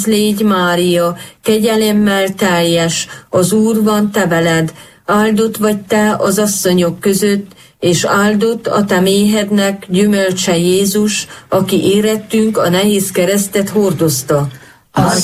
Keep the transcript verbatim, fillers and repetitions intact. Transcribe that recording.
Légy Mária, kegyelemmel teljes, az Úr van te veled, áldott vagy te az asszonyok között, és áldott a te méhednek gyümölcse Jézus, aki érettünk a nehéz keresztet hordozta. Az